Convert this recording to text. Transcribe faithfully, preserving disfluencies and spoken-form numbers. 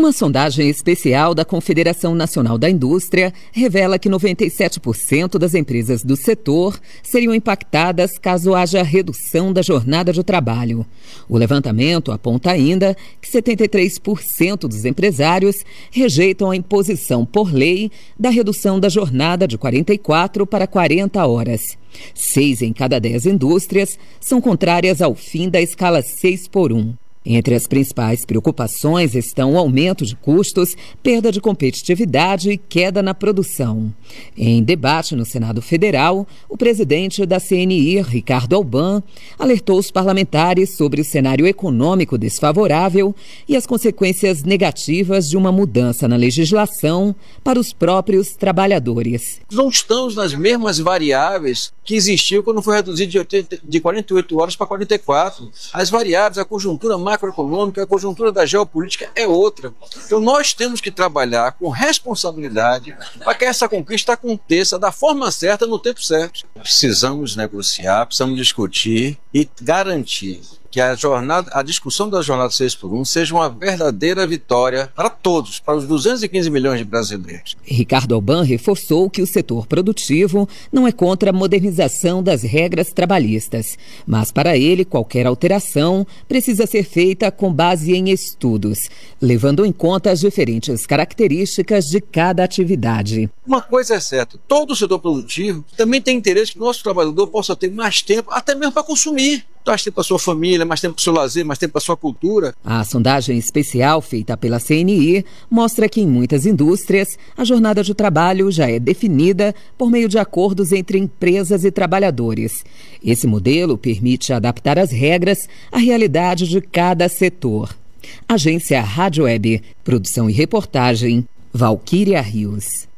Uma sondagem especial da Confederação Nacional da Indústria revela que noventa e sete por cento das empresas do setor seriam impactadas caso haja redução da jornada de trabalho. O levantamento aponta ainda que setenta e três por cento dos empresários rejeitam a imposição por lei da redução da jornada de quarenta e quatro para quarenta horas. Seis em cada dez indústrias são contrárias ao fim da escala seis por um. Entre as principais preocupações estão o aumento de custos, perda de competitividade e queda na produção. Em debate no Senado Federal, o presidente da C N I, Ricardo Alban, alertou os parlamentares sobre o cenário econômico desfavorável e as consequências negativas de uma mudança na legislação para os próprios trabalhadores. Não estamos nas mesmas variáveis que existiam quando foi reduzido de, oitenta, de quarenta e oito horas para quarenta e quatro. As variáveis, a conjuntura macroeconômica, a conjuntura da geopolítica é outra. Então nós temos que trabalhar com responsabilidade para que essa conquista aconteça da forma certa, no tempo certo. Precisamos negociar, precisamos discutir e garantir que a, jornada, a discussão da jornada seis por um seja uma verdadeira vitória para todos, para os duzentos e quinze milhões de brasileiros. Ricardo Alban reforçou que o setor produtivo não é contra a modernização das regras trabalhistas, mas para ele qualquer alteração precisa ser feita com base em estudos, levando em conta as diferentes características de cada atividade. Uma coisa é certa, todo o setor produtivo também tem interesse que o nosso trabalhador possa ter mais tempo, até mesmo para consumir. Mais tempo para sua família, mais tempo para o seu lazer, mais tempo para sua cultura. A sondagem especial feita pela C N I mostra que em muitas indústrias a jornada de trabalho já é definida por meio de acordos entre empresas e trabalhadores. Esse modelo permite adaptar as regras à realidade de cada setor. Agência Rádio Web, produção e reportagem, Valquíria Rios.